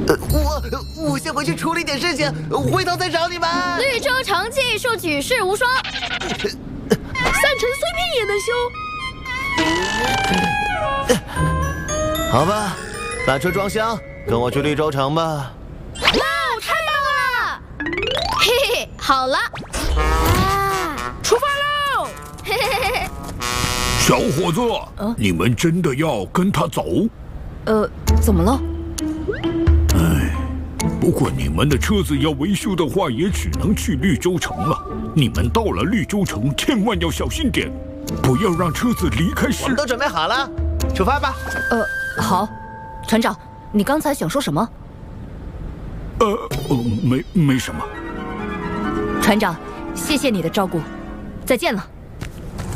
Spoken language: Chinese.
我先回去处理点事情，回头再找你们。 绿洲城技术举世无双， 散尘碎片也能修。 好吧，把车装箱，跟我去绿洲城吧。 哇，太棒了！嘿嘿，好了， 出发喽！ 嘿嘿嘿嘿。 小伙子，你们真的要跟他走？ 怎么了？ 不过你们的车子要维修的话，也只能去绿洲城了。你们到了绿洲城，千万要小心点，不要让车子离开市。 我们都准备好了，出发吧。 好，船长，你刚才想说什么？ 没什么。 船长，谢谢你的照顾，再见了。